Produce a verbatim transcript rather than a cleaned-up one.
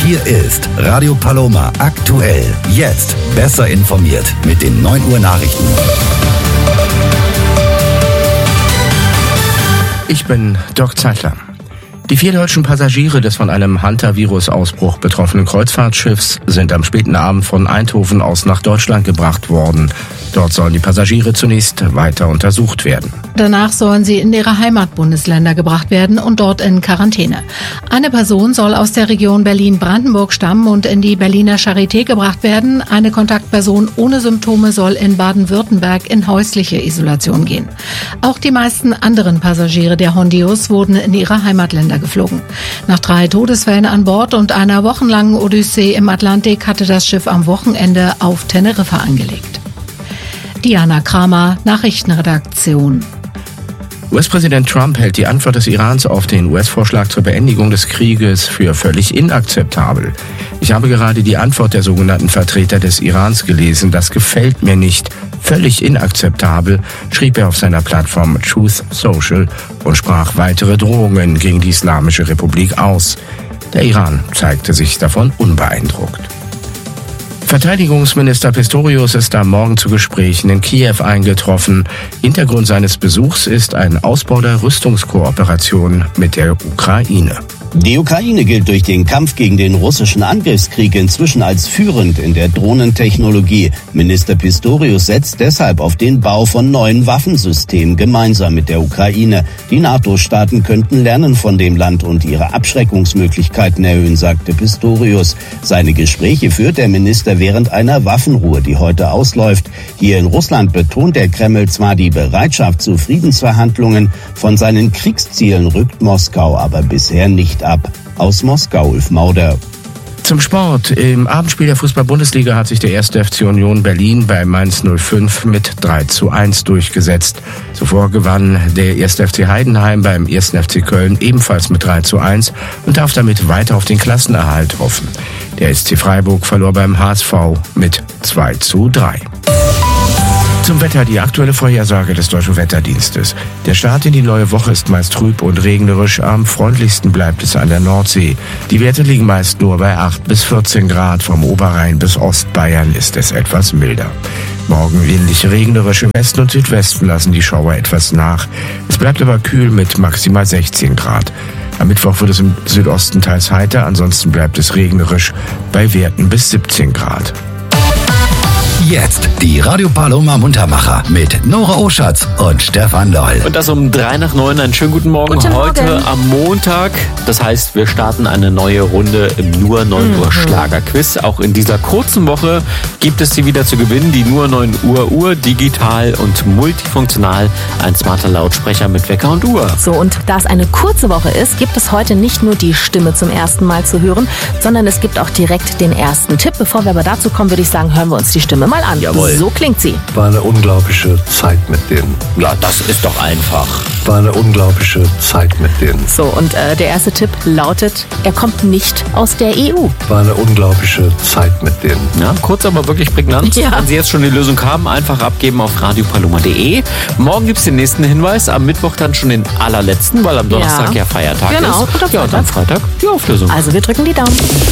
Hier ist Radio Paloma aktuell. Jetzt besser informiert mit den neun Uhr Nachrichten. Ich bin Dirk Zeitler. Die vier deutschen Passagiere des von einem Hunter-Virus-Ausbruch betroffenen Kreuzfahrtschiffs sind am späten Abend von Eindhoven aus nach Deutschland gebracht worden. Dort sollen die Passagiere zunächst weiter untersucht werden. Danach sollen sie in ihre Heimatbundesländer gebracht werden und dort in Quarantäne. Eine Person soll aus der Region Berlin-Brandenburg stammen und in die Berliner Charité gebracht werden. Eine Kontaktperson ohne Symptome soll in Baden-Württemberg in häusliche Isolation gehen. Auch die meisten anderen Passagiere der Hondius wurden in ihre Heimatländer geflogen. Nach drei Todesfällen an Bord und einer wochenlangen Odyssee im Atlantik hatte das Schiff am Wochenende auf Teneriffa angelegt. Diana Kramer, Nachrichtenredaktion. U S-Präsident Trump hält die Antwort des Irans auf den U S-Vorschlag zur Beendigung des Krieges für völlig inakzeptabel. Ich habe gerade die Antwort der sogenannten Vertreter des Irans gelesen. Das gefällt mir nicht. Völlig inakzeptabel, schrieb er auf seiner Plattform Truth Social und sprach weitere Drohungen gegen die Islamische Republik aus. Der Iran zeigte sich davon unbeeindruckt. Verteidigungsminister Pistorius ist am Morgen zu Gesprächen in Kiew eingetroffen. Hintergrund seines Besuchs ist ein Ausbau der Rüstungskooperation mit der Ukraine. Die Ukraine gilt durch den Kampf gegen den russischen Angriffskrieg inzwischen als führend in der Drohnentechnologie. Minister Pistorius setzt deshalb auf den Bau von neuen Waffensystemen gemeinsam mit der Ukraine. Die NATO-Staaten könnten lernen von dem Land und ihre Abschreckungsmöglichkeiten erhöhen, sagte Pistorius. Seine Gespräche führt der Minister während einer Waffenruhe, die heute ausläuft. Hier in Russland betont der Kreml zwar die Bereitschaft zu Friedensverhandlungen, von seinen Kriegszielen rückt Moskau aber bisher nicht ab. Aus Moskau, Ulf Mauder. Zum Sport. Im Abendspiel der Fußball-Bundesliga hat sich der erste F C Union Berlin bei Mainz null fünf mit drei zu eins durchgesetzt. Zuvor gewann der erste F C Heidenheim beim ersten F C Köln ebenfalls mit drei zu eins und darf damit weiter auf den Klassenerhalt hoffen. Der S C Freiburg verlor beim H S V mit zwei zu drei. Zum Wetter die aktuelle Vorhersage des Deutschen Wetterdienstes. Der Start in die neue Woche ist meist trüb und regnerisch. Am freundlichsten bleibt es an der Nordsee. Die Werte liegen meist nur bei acht bis vierzehn Grad. Vom Oberrhein bis Ostbayern ist es etwas milder. Morgen ähnlich regnerisch. Im Westen und Südwesten lassen die Schauer etwas nach. Es bleibt aber kühl mit maximal sechzehn Grad. Am Mittwoch wird es im Südosten teils heiter. Ansonsten bleibt es regnerisch bei Werten bis siebzehn Grad. Jetzt die Radio Paloma Muntermacher mit Nora Oschatz und Stefan Doll. Und das um drei nach neun. Einen schönen guten Morgen. Guten Heute Morgen. am Montag. Das heißt, wir starten eine neue Runde im Nur neun Uhr Schlagerquiz. Auch in dieser kurzen Woche gibt es sie wieder zu gewinnen. Die Nur neun Uhr Uhr, digital und multifunktional. Ein smarter Lautsprecher mit Wecker und Uhr. So, und da es eine kurze Woche ist, gibt es heute nicht nur die Stimme zum ersten Mal zu hören, sondern es gibt auch direkt den ersten Tipp. Bevor wir aber dazu kommen, würde ich sagen, hören wir uns die Stimme mal an. Jawohl. So klingt sie. War eine unglaubliche Zeit mit denen. Ja, das ist doch einfach. War eine unglaubliche Zeit mit denen. So, und äh, der erste Tipp lautet, er kommt nicht aus der E U. War eine unglaubliche Zeit mit denen. Ja, kurz, aber wirklich prägnant. Ja. Wenn Sie jetzt schon die Lösung haben, einfach abgeben auf radiopaloma punkt de. Morgen gibt es den nächsten Hinweis. Am Mittwoch dann schon den allerletzten, weil am Donnerstag ja, Ja. Feiertag Genau, ist. und am Ja, und am Freitag die Auflösung. Also wir drücken die Daumen.